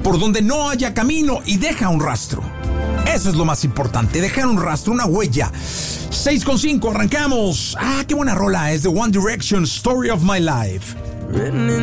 por donde no haya camino y deja un rastro. Eso es lo más importante, dejar un rastro, una huella. 6:5, arrancamos. Qué buena rola, es de One Direction, Story of My Life.